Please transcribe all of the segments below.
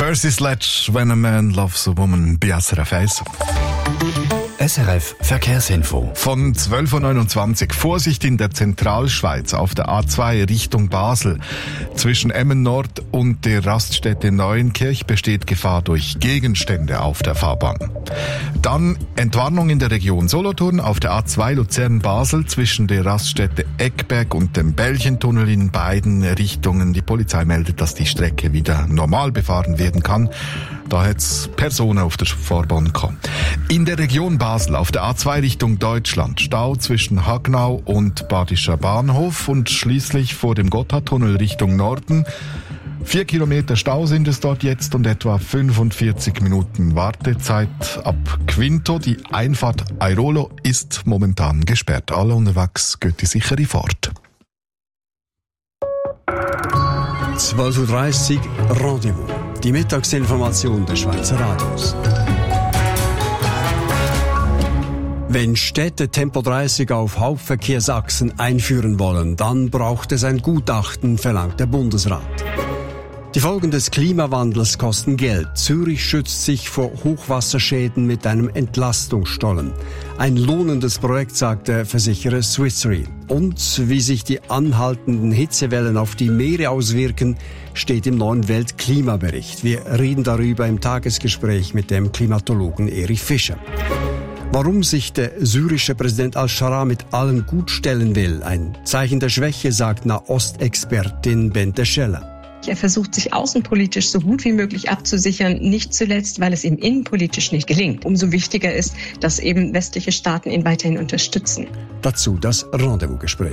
Percy Sledge, When a Man Loves a Woman, bei SRF 1. SRF Verkehrsinfo. Von 12.29 Uhr. Vorsicht in der Zentralschweiz auf der A2 Richtung Basel. Zwischen Emmen Nord und der Raststätte Neuenkirch besteht Gefahr durch Gegenstände auf der Fahrbahn. Dann Entwarnung in der Region Solothurn auf der A2 Luzern-Basel zwischen der Raststätte Eckberg und dem Bällchentunnel in beiden Richtungen. Die Polizei meldet, dass die Strecke wieder normal befahren werden kann. Da hat es Personen auf der Fahrbahn gehabt. In der Region Basel auf der A2 Richtung Deutschland Stau zwischen Hagnau und Badischer Bahnhof und schließlich vor dem Gotthardtunnel Richtung Norden. 4 Kilometer Stau sind es dort jetzt und etwa 45 Minuten Wartezeit ab Quinto. Die Einfahrt Airolo ist momentan gesperrt. Alle unterwegs geht die sichere Fahrt. 12.30 Uhr Rendezvous. Die Mittagsinformation des Schweizer Radios. Wenn Städte Tempo 30 auf Hauptverkehrsachsen einführen wollen, dann braucht es ein Gutachten, verlangt der Bundesrat. Die Folgen des Klimawandels kosten Geld. Zürich schützt sich vor Hochwasserschäden mit einem Entlastungsstollen. Ein lohnendes Projekt, sagt der Versicherer Swiss Re. Und wie sich die anhaltenden Hitzewellen auf die Meere auswirken, steht im neuen Weltklimabericht. Wir reden darüber im Tagesgespräch mit dem Klimatologen Erich Fischer. Warum sich der syrische Präsident al-Shara mit allen gut stellen will, ein Zeichen der Schwäche, sagt Nahostexpertin Bente Scheller. Er versucht, sich außenpolitisch so gut wie möglich abzusichern, nicht zuletzt, weil es ihm innenpolitisch nicht gelingt. Umso wichtiger ist, dass eben westliche Staaten ihn weiterhin unterstützen. Dazu das Rendezvous-Gespräch.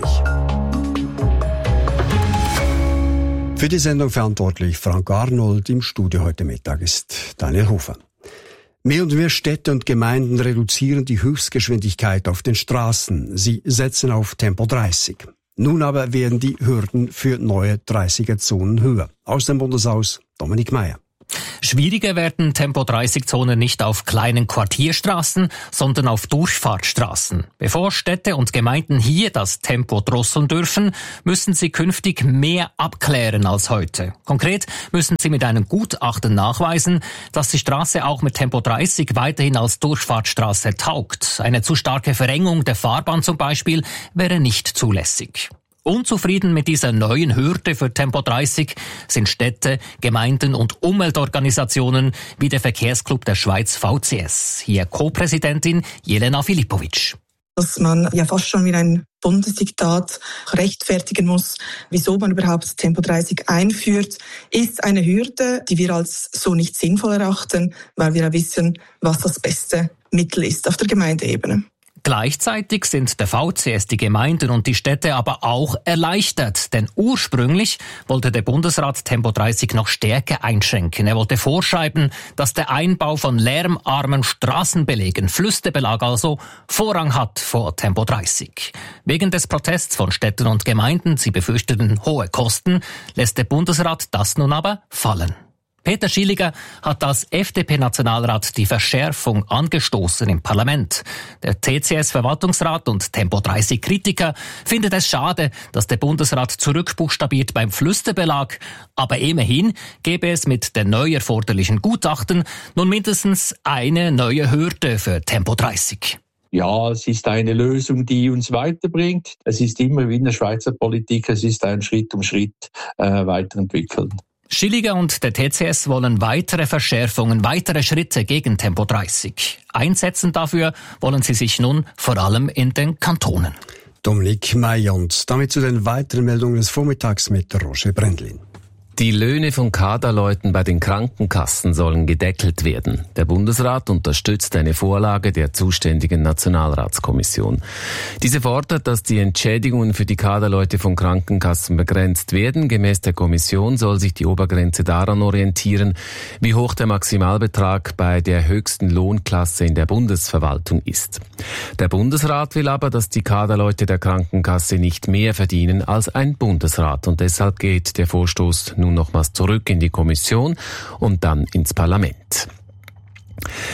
Für die Sendung verantwortlich Frank Arnold. Im Studio heute Mittag ist Daniel Hofer. Mehr und mehr Städte und Gemeinden reduzieren die Höchstgeschwindigkeit auf den Straßen. Sie setzen auf Tempo 30. Nun aber werden die Hürden für neue 30er-Zonen höher. Aus dem Bundeshaus Dominik Meyer. Schwieriger werden Tempo-30-Zonen nicht auf kleinen Quartierstraßen, sondern auf Durchfahrtsstraßen. Bevor Städte und Gemeinden hier das Tempo drosseln dürfen, müssen sie künftig mehr abklären als heute. Konkret müssen sie mit einem Gutachten nachweisen, dass die Straße auch mit Tempo 30 weiterhin als Durchfahrtsstraße taugt. Eine zu starke Verengung der Fahrbahn zum Beispiel wäre nicht zulässig. Unzufrieden mit dieser neuen Hürde für Tempo 30 sind Städte, Gemeinden und Umweltorganisationen wie der Verkehrsclub der Schweiz VCS. Hier Co-Präsidentin Jelena Filipovic. Dass man ja fast schon wie ein Bundesdiktat rechtfertigen muss, wieso man überhaupt Tempo 30 einführt, ist eine Hürde, die wir als so nicht sinnvoll erachten, weil wir ja wissen, was das beste Mittel ist auf der Gemeindeebene. Gleichzeitig sind der VCS, die Gemeinden und die Städte aber auch erleichtert, denn ursprünglich wollte der Bundesrat Tempo 30 noch stärker einschränken. Er wollte vorschreiben, dass der Einbau von lärmarmen Straßenbelägen, Flüsterbelag also, Vorrang hat vor Tempo 30. Wegen des Protests von Städten und Gemeinden, sie befürchteten hohe Kosten, lässt der Bundesrat das nun aber fallen. Peter Schilliger hat als FDP-Nationalrat die Verschärfung angestoßen im Parlament. Der TCS-Verwaltungsrat und Tempo-30-Kritiker findet es schade, dass der Bundesrat zurückbuchstabiert beim Flüsterbelag. Aber immerhin gäbe es mit den neu erforderlichen Gutachten nun mindestens eine neue Hürde für Tempo 30. Ja, es ist eine Lösung, die uns weiterbringt. Es ist immer wie in der Schweizer Politik, es ist ein Schritt um Schritt weiterentwickeln. Schilliger und der TCS wollen weitere Verschärfungen, weitere Schritte gegen Tempo 30. Einsetzen dafür wollen sie sich nun vor allem in den Kantonen. Dominik Meyer und damit zu den weiteren Meldungen des Vormittags mit Roger Brendlin. Die Löhne von Kaderleuten bei den Krankenkassen sollen gedeckelt werden. Der Bundesrat unterstützt eine Vorlage der zuständigen Nationalratskommission. Diese fordert, dass die Entschädigungen für die Kaderleute von Krankenkassen begrenzt werden. Gemäß der Kommission soll sich die Obergrenze daran orientieren, wie hoch der Maximalbetrag bei der höchsten Lohnklasse in der Bundesverwaltung ist. Der Bundesrat will aber, dass die Kaderleute der Krankenkasse nicht mehr verdienen als ein Bundesrat. Und deshalb geht der Vorstoß nun nochmals zurück in die Kommission und dann ins Parlament.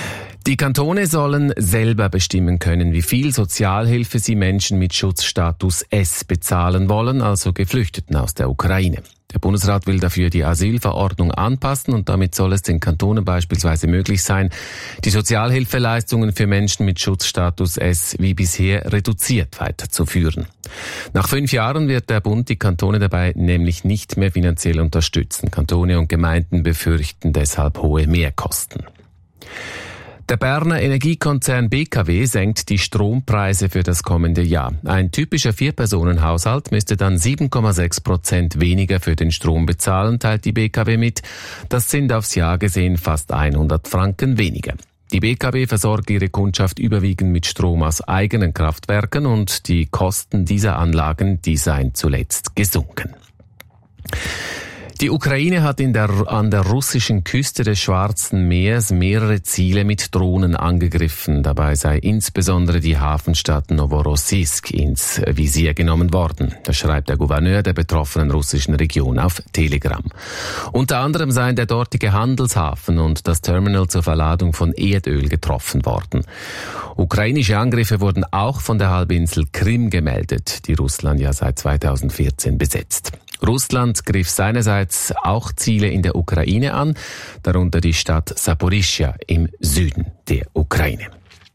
Die Kantone sollen selber bestimmen können, wie viel Sozialhilfe sie Menschen mit Schutzstatus S bezahlen wollen, also Geflüchteten aus der Ukraine. Der Bundesrat will dafür die Asylverordnung anpassen und damit soll es den Kantonen beispielsweise möglich sein, die Sozialhilfeleistungen für Menschen mit Schutzstatus S wie bisher reduziert weiterzuführen. Nach 5 Jahren wird der Bund die Kantone dabei nämlich nicht mehr finanziell unterstützen. Kantone und Gemeinden befürchten deshalb hohe Mehrkosten. Der Berner Energiekonzern BKW senkt die Strompreise für das kommende Jahr. Ein typischer 4-Personen-Haushalt müsste dann 7,6% weniger für den Strom bezahlen, teilt die BKW mit. Das sind aufs Jahr gesehen fast 100 Franken weniger. Die BKW versorgt ihre Kundschaft überwiegend mit Strom aus eigenen Kraftwerken und die Kosten dieser Anlagen, die seien zuletzt gesunken. Die Ukraine hat an der russischen Küste des Schwarzen Meeres mehrere Ziele mit Drohnen angegriffen. Dabei sei insbesondere die Hafenstadt Novorossiysk ins Visier genommen worden. Das schreibt der Gouverneur der betroffenen russischen Region auf Telegram. Unter anderem seien der dortige Handelshafen und das Terminal zur Verladung von Erdöl getroffen worden. Ukrainische Angriffe wurden auch von der Halbinsel Krim gemeldet, die Russland ja seit 2014 besetzt. Russland griff seinerseits auch Ziele in der Ukraine an, darunter die Stadt Saporischschja im Süden der Ukraine.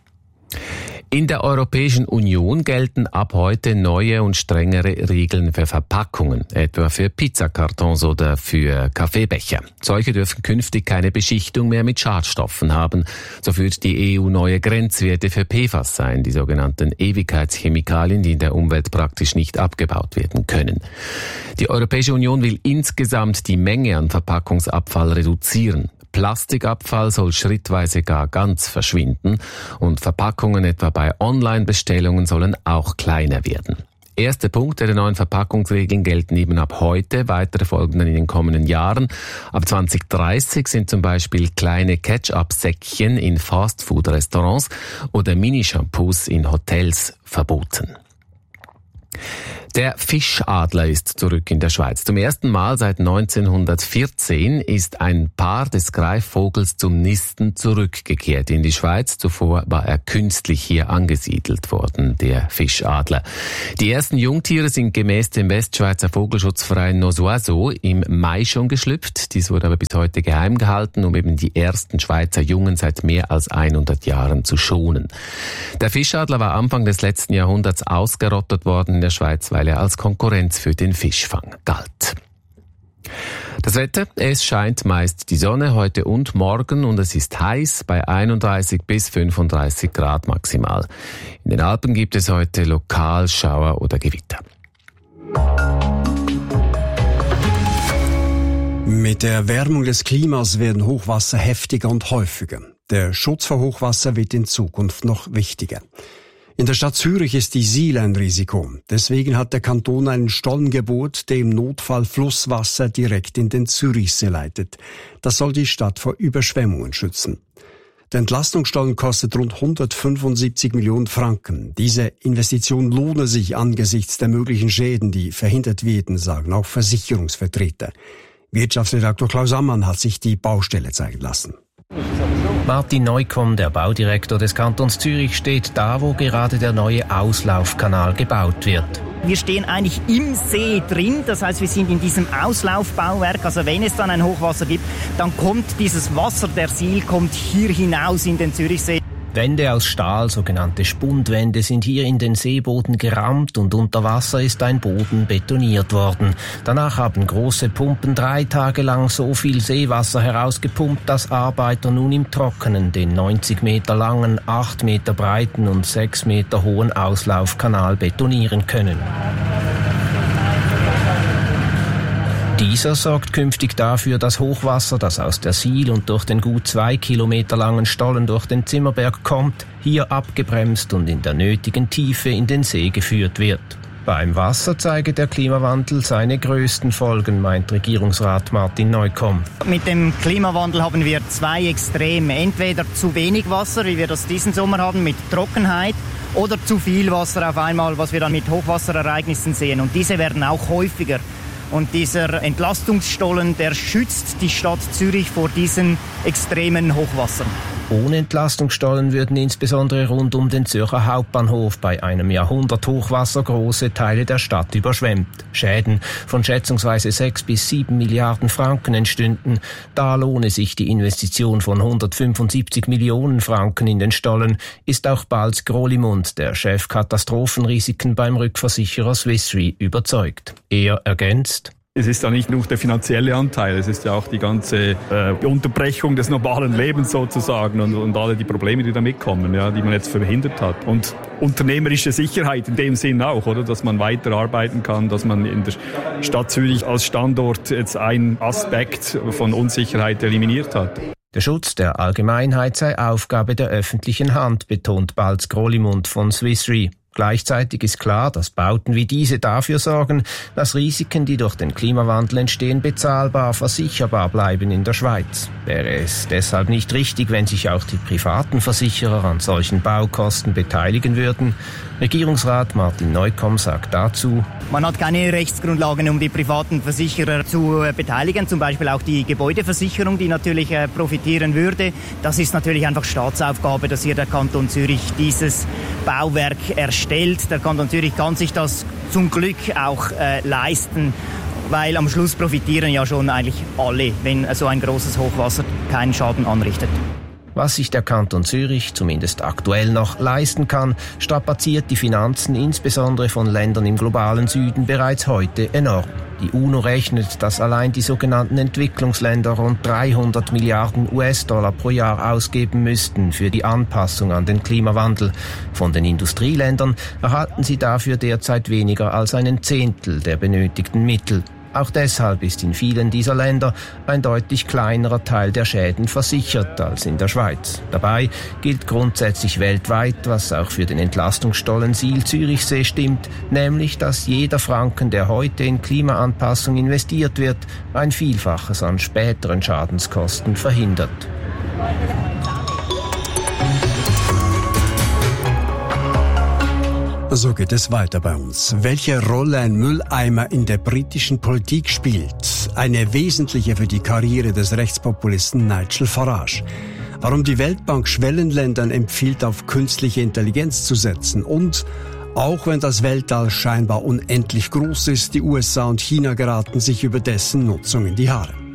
In der Europäischen Union gelten ab heute neue und strengere Regeln für Verpackungen, etwa für Pizzakartons oder für Kaffeebecher. Solche dürfen künftig keine Beschichtung mehr mit Schadstoffen haben. So führt die EU neue Grenzwerte für PFAS ein, die sogenannten Ewigkeitschemikalien, die in der Umwelt praktisch nicht abgebaut werden können. Die Europäische Union will insgesamt die Menge an Verpackungsabfall reduzieren. Plastikabfall soll schrittweise gar ganz verschwinden und Verpackungen etwa bei Online-Bestellungen sollen auch kleiner werden. Erste Punkte der neuen Verpackungsregeln gelten eben ab heute, weitere folgen dann in den kommenden Jahren. Ab 2030 sind zum Beispiel kleine Ketchup-Säckchen in Fastfood-Restaurants oder Mini-Shampoos in Hotels verboten. Der Fischadler ist zurück in der Schweiz. Zum ersten Mal seit 1914 ist ein Paar des Greifvogels zum Nisten zurückgekehrt in die Schweiz. Zuvor war er künstlich hier angesiedelt worden, der Fischadler. Die ersten Jungtiere sind gemäß dem Westschweizer Vogelschutzverein Nos Oiseaux im Mai schon geschlüpft. Dies wurde aber bis heute geheim gehalten, um eben die ersten Schweizer Jungen seit mehr als 100 Jahren zu schonen. Der Fischadler war Anfang des letzten Jahrhunderts ausgerottet worden in der Schweiz, weil er als Konkurrenz für den Fischfang galt. Das Wetter, es scheint meist die Sonne heute und morgen und es ist heiß bei 31 bis 35 Grad maximal. In den Alpen gibt es heute lokal Schauer oder Gewitter. Mit der Erwärmung des Klimas werden Hochwasser heftiger und häufiger. Der Schutz vor Hochwasser wird in Zukunft noch wichtiger. In der Stadt Zürich ist die Sihl ein Risiko. Deswegen hat der Kanton einen Stollen gebaut, der im Notfall Flusswasser direkt in den Zürichsee leitet. Das soll die Stadt vor Überschwemmungen schützen. Der Entlastungsstollen kostet rund 175 Millionen Franken. Diese Investition lohne sich angesichts der möglichen Schäden, die verhindert werden, sagen auch Versicherungsvertreter. Wirtschaftsredaktor Klaus Ammann hat sich die Baustelle zeigen lassen. Martin Neukomm, der Baudirektor des Kantons Zürich, steht da, wo gerade der neue Auslaufkanal gebaut wird. Wir stehen eigentlich im See drin, das heißt, wir sind in diesem Auslaufbauwerk. Also wenn es dann ein Hochwasser gibt, dann kommt dieses Wasser der Sihl kommt hier hinaus in den Zürichsee. Wände aus Stahl, sogenannte Spundwände, sind hier in den Seeboden gerammt und unter Wasser ist ein Boden betoniert worden. Danach haben große Pumpen 3 Tage lang so viel Seewasser herausgepumpt, dass Arbeiter nun im Trockenen den 90 Meter langen, 8 Meter breiten und 6 Meter hohen Auslaufkanal betonieren können. Dieser sorgt künftig dafür, dass Hochwasser, das aus der Sihl und durch den gut 2 Kilometer langen Stollen durch den Zimmerberg kommt, hier abgebremst und in der nötigen Tiefe in den See geführt wird. Beim Wasser zeige der Klimawandel seine größten Folgen, meint Regierungsrat Martin Neukomm. Mit dem Klimawandel haben wir 2 Extreme. Entweder zu wenig Wasser, wie wir das diesen Sommer haben, mit Trockenheit, oder zu viel Wasser auf einmal, was wir dann mit Hochwasserereignissen sehen. Und diese werden auch häufiger. Und dieser Entlastungsstollen, der schützt die Stadt Zürich vor diesen extremen Hochwassern. Ohne Entlastungsstollen würden insbesondere rund um den Zürcher Hauptbahnhof bei einem Jahrhunderthochwasser große Teile der Stadt überschwemmt. Schäden von schätzungsweise 6 bis 7 Milliarden Franken entstünden. Da lohne sich die Investition von 175 Millionen Franken in den Stollen, ist auch Balz Grolimund, der Chef Katastrophenrisiken beim Rückversicherer Swiss Re, überzeugt. Er ergänzt: Es ist ja nicht nur der finanzielle Anteil, es ist ja auch die ganze Unterbrechung des normalen Lebens sozusagen und alle die Probleme, die da mitkommen, ja, die man jetzt verhindert hat. Und unternehmerische Sicherheit in dem Sinn auch, oder, dass man weiterarbeiten kann, dass man in der Stadt Zürich als Standort jetzt einen Aspekt von Unsicherheit eliminiert hat. Der Schutz der Allgemeinheit sei Aufgabe der öffentlichen Hand, betont Balz Grolimund von Swiss Re. Gleichzeitig ist klar, dass Bauten wie diese dafür sorgen, dass Risiken, die durch den Klimawandel entstehen, bezahlbar, versicherbar bleiben in der Schweiz. Wäre es deshalb nicht richtig, wenn sich auch die privaten Versicherer an solchen Baukosten beteiligen würden? Regierungsrat Martin Neukomm sagt dazu: Man hat keine Rechtsgrundlagen, um die privaten Versicherer zu beteiligen, zum Beispiel auch die Gebäudeversicherung, die natürlich profitieren würde. Das ist natürlich einfach Staatsaufgabe, dass hier der Kanton Zürich dieses Bauwerk erstellt. Der Kanton Zürich kann sich das zum Glück auch leisten, weil am Schluss profitieren ja schon eigentlich alle, wenn so ein großes Hochwasser keinen Schaden anrichtet. Was sich der Kanton Zürich zumindest aktuell noch leisten kann, strapaziert die Finanzen insbesondere von Ländern im globalen Süden bereits heute enorm. Die UNO rechnet, dass allein die sogenannten Entwicklungsländer rund 300 Milliarden US-Dollar pro Jahr ausgeben müssten für die Anpassung an den Klimawandel. Von den Industrieländern erhalten sie dafür derzeit weniger als 1/10 der benötigten Mittel. Auch deshalb ist in vielen dieser Länder ein deutlich kleinerer Teil der Schäden versichert als in der Schweiz. Dabei gilt grundsätzlich weltweit, was auch für den Entlastungsstollen Siel-Zürichsee stimmt, nämlich, dass jeder Franken, der heute in Klimaanpassung investiert wird, ein Vielfaches an späteren Schadenskosten verhindert. So geht es weiter bei uns. Welche Rolle ein Mülleimer in der britischen Politik spielt? Eine wesentliche für die Karriere des Rechtspopulisten Nigel Farage. Warum die Weltbank Schwellenländern empfiehlt, auf künstliche Intelligenz zu setzen. Und auch wenn das Weltall scheinbar unendlich groß ist, die USA und China geraten sich über dessen Nutzung in die Haare.